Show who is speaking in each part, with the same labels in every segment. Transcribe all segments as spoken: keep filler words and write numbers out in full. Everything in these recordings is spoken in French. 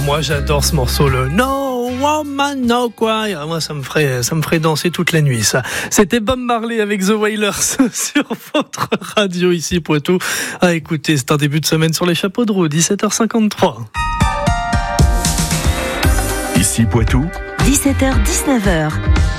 Speaker 1: moi j'adore ce morceau, le No Woman No Cry. Moi ça me ferait, ça me ferait danser toute la nuit ça. C'était Bob Marley avec The Wailers sur votre radio ici Poitou. Ah écoutez, c'est un début de semaine sur les chapeaux de roue, dix-sept heures cinquante-trois.
Speaker 2: Ici Poitou,
Speaker 3: dix-sept heures dix-neuf heures.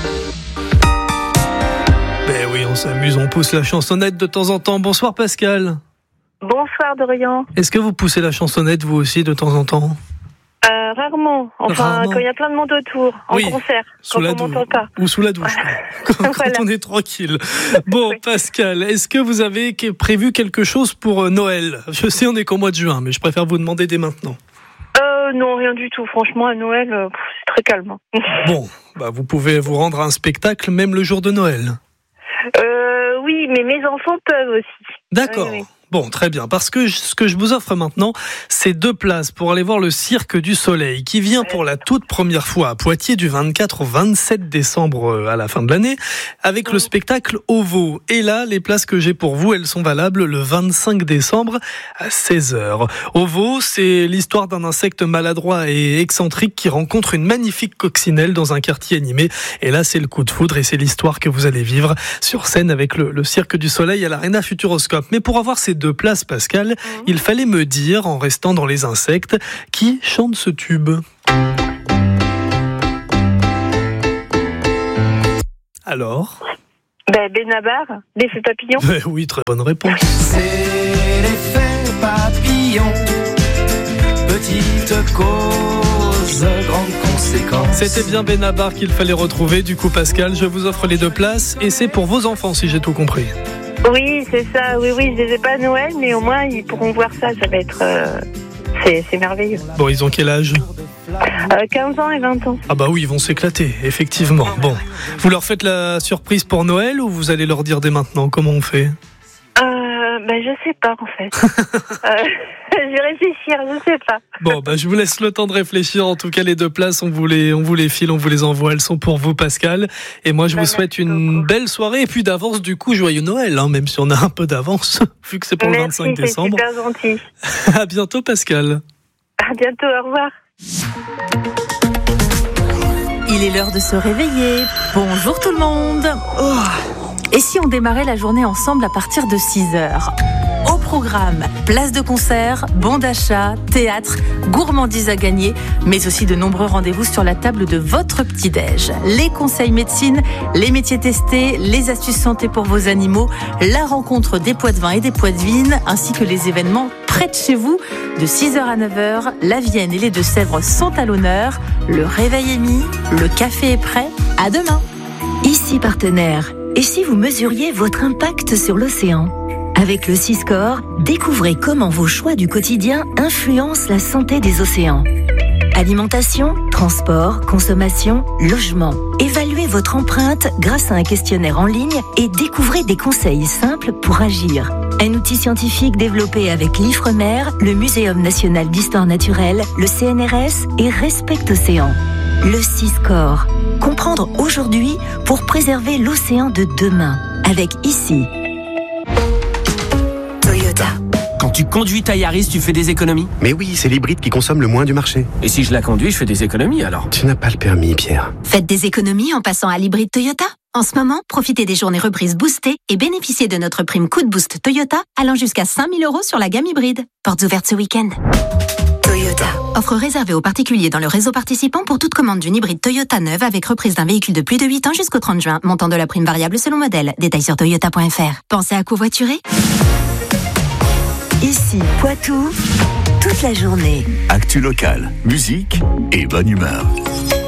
Speaker 1: Ben oui, on s'amuse, on pousse la chansonnette de temps en temps. Bonsoir Pascal.
Speaker 4: Bonsoir Dorian.
Speaker 1: Est-ce que vous poussez la chansonnette vous aussi de temps en temps?
Speaker 4: Euh, rarement. Enfin,
Speaker 1: Rarement.
Speaker 4: Quand il y a plein de monde autour, en
Speaker 1: Oui,
Speaker 4: concert,
Speaker 1: sous
Speaker 4: quand
Speaker 1: la
Speaker 4: on
Speaker 1: douche
Speaker 4: m'entend pas.
Speaker 1: ou sous la douche, quand, quand
Speaker 4: Voilà.
Speaker 1: on est tranquille. Bon,
Speaker 4: Oui.
Speaker 1: Pascal, est-ce que vous avez que- prévu quelque chose pour euh, Noël? Je sais, on est qu'au mois de juin, mais je préfère vous demander dès maintenant.
Speaker 4: Euh, non, rien du tout. Franchement, à Noël, euh, pff, c'est très calme.
Speaker 1: Bon, bah vous pouvez vous rendre à un spectacle même le jour de Noël.
Speaker 4: euh, oui, mais mes enfants peuvent aussi.
Speaker 1: D'accord.
Speaker 4: Oui, oui.
Speaker 1: Bon, très bien. Parce que je- ce que je vous offre maintenant, c'est deux places pour aller voir le Cirque du Soleil, qui vient pour la toute première fois à Poitiers du vingt-quatre au vingt-sept décembre euh, à la fin de l'année, avec le spectacle Ovo. Et là, les places que j'ai pour vous, elles sont valables le vingt-cinq décembre à seize heures. Ovo, c'est l'histoire d'un insecte maladroit et excentrique qui rencontre une magnifique coccinelle dans un quartier animé. Et là, c'est le coup de foudre et c'est l'histoire que vous allez vivre sur scène avec le, le Cirque du Soleil à l'Arena Futuroscope. Mais pour avoir ces deux places, Pascal, mmh. il fallait me dire, en restant dans les insectes, qui chante ce tube. Alors
Speaker 4: Ben, Benabar, l'effet papillon.
Speaker 1: Ben oui, très bonne réponse.
Speaker 5: C'est l'effet papillon, petite cause, grande conséquence.
Speaker 1: C'était bien Benabar qu'il fallait retrouver. Du coup, Pascal, je vous offre les deux places et c'est pour vos enfants, si j'ai tout compris.
Speaker 4: Oui, c'est ça. Oui, oui, je les ai pas à Noël, mais au moins, ils pourront voir ça. Ça va être... Euh, c'est, c'est merveilleux.
Speaker 1: Bon, ils ont quel âge ?
Speaker 4: Euh, quinze ans et vingt ans.
Speaker 1: Ah bah oui, ils vont s'éclater, effectivement. Bon, vous leur faites la surprise pour Noël ou vous allez leur dire dès maintenant comment on fait ?
Speaker 4: Euh, ben, je sais pas, en fait. euh, je vais réfléchir, je sais pas.
Speaker 1: Bon, bah, je vous laisse le temps de réfléchir. En tout cas, les deux places, on vous les, on vous les file, on vous les envoie. Elles sont pour vous, Pascal. Et moi, je
Speaker 4: bah,
Speaker 1: vous souhaite une beaucoup. belle soirée. Et puis d'avance, du coup, joyeux Noël, hein, même si on a un peu d'avance, vu que c'est pour
Speaker 4: Merci,
Speaker 1: le vingt-cinq décembre.
Speaker 4: C'est super gentil.
Speaker 1: À bientôt, Pascal.
Speaker 4: À bientôt, au revoir.
Speaker 3: Il est l'heure de se réveiller. Bonjour tout le monde. Oh. Et si on démarrait la journée ensemble à partir de six heures ? Au programme, place de concert, bons d'achat, théâtre, gourmandises à gagner, mais aussi de nombreux rendez-vous sur la table de votre petit-déj. Les conseils médecine, les métiers testés, les astuces santé pour vos animaux, la rencontre des Poitvins et des Poitevines, ainsi que les événements près de chez vous. De six heures à neuf heures, la Vienne et les Deux-Sèvres sont à l'honneur. Le réveil est mis, le café est prêt. À demain.
Speaker 6: Ici partenaire. Et si vous mesuriez votre impact sur l'océan ? Avec le Siscore, découvrez comment vos choix du quotidien influencent la santé des océans. Alimentation, transport, consommation, logement. Évaluez votre empreinte grâce à un questionnaire en ligne et découvrez des conseils simples pour agir. Un outil scientifique développé avec l'Ifremer, le Muséum national d'histoire naturelle, le C N R S et Respect Océan. Le Siscore. Comprendre aujourd'hui pour préserver l'océan de demain. Avec ici. Toyota.
Speaker 7: Quand tu conduis ta Yaris, tu fais des économies.
Speaker 8: Mais oui, c'est l'hybride qui consomme le moins du marché.
Speaker 7: Et si je la conduis, je fais des économies alors.
Speaker 8: Tu n'as pas le permis, Pierre.
Speaker 9: Faites des économies en passant à l'hybride Toyota. En ce moment, profitez des journées reprises boostées et bénéficiez de notre prime coup de boost Toyota allant jusqu'à cinq mille euros sur la gamme hybride. Portes ouvertes ce week-end.
Speaker 6: Toyota.
Speaker 9: Offre réservée aux particuliers dans le réseau participant pour toute commande d'une hybride Toyota neuve avec reprise d'un véhicule de plus de huit ans jusqu'au trente juin. Montant de la prime variable selon modèle. Détails sur toyota point f r. Pensez à covoiturer ?
Speaker 6: Ici, Poitou, toute la journée.
Speaker 2: actu locale, musique et bonne humeur.